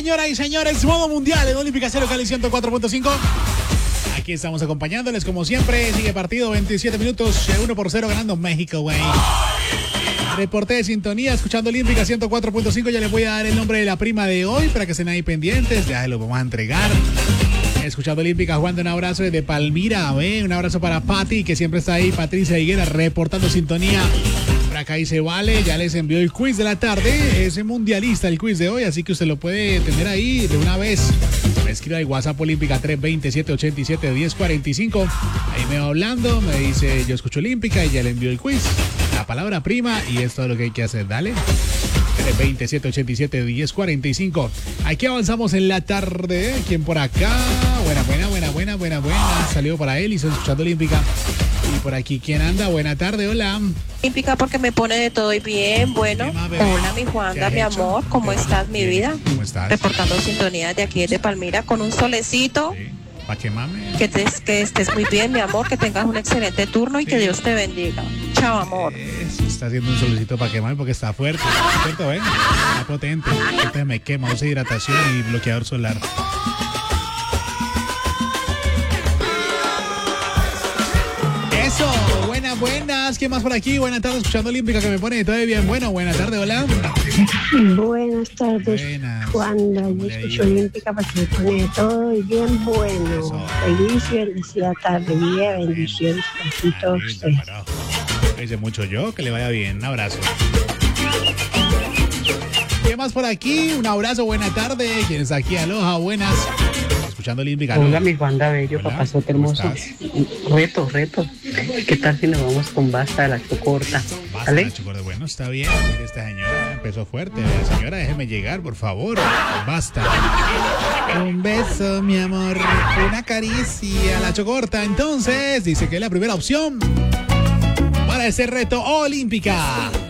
señoras y señores, modo mundial en Olímpica Cero Cali 104.5. Aquí estamos acompañándoles como siempre. Sigue partido, 27 minutos, 1-0 ganando México, güey. Reporte de sintonía, escuchando Olímpica 104.5. Ya les voy a dar el nombre de la prima de hoy para que estén ahí pendientes. Ya se lo vamos a entregar. Escuchando Olímpica, Juan, un abrazo desde Palmira, un abrazo para Pati, que siempre está ahí. Patricia Higuera reportando sintonía. Por acá dice Vale, ya les envió el quiz de la tarde. Es mundialista el quiz de hoy, así que usted lo puede tener ahí de una vez. Me escribe al WhatsApp Olímpica 320-787-1045. Ahí me va hablando, me dice yo escucho Olímpica y ya le envió el quiz. La palabra prima y es todo lo que hay que hacer, dale. 320-787-1045. Aquí avanzamos en la tarde. ¿Quién por acá? Buena. Salió para él y está escuchando Olímpica. Y por aquí, ¿quién anda? Buena tarde, hola. Olímpica porque me pone de todo y bien, bueno. Hola, mi Juanda, mi amor, ¿cómo estás, mi vida? ¿Cómo estás? Reportando sintonía de aquí de Palmira con un solecito. Sí. ¿Para qué mames? Que estés muy bien, mi amor, que tengas un excelente turno y que Dios te bendiga. Chao, amor. Está haciendo un solicito para quemar porque está fuerte, ¿cierto? Está potente. Entonces me quema, usa hidratación y bloqueador solar. Eso, buenas. ¿Qué más por aquí? Buenas tardes, escuchando Olímpica que me pone todo bien. Bueno, buena tarde, hola. Buenas tardes, Juanda. Yo escucho Olímpica porque me pone todo y bien bueno. Eso. Feliz y bendecida tarde, día, bendiciones para ti todos ustedes. Dice mucho yo, que le vaya bien. Un abrazo. ¿Qué más por aquí? Un abrazo, buena tarde. ¿Quién está aquí? Aloha, buenas. Escuchando Olímpica. Hola, mi Juanda Bello, Hola, papazote ¿cómo hermoso. estás? Reto. ¿Qué tal si nos vamos con Basta de la Chocorta? Basta, ¿Vale? Chocorta. Bueno, está bien. Mire, esta señora empezó fuerte. Señora, déjeme llegar, por favor. Basta. Un beso, mi amor. Una caricia. La Chocorta. Entonces, dice que es la primera opción para ese reto Olímpica.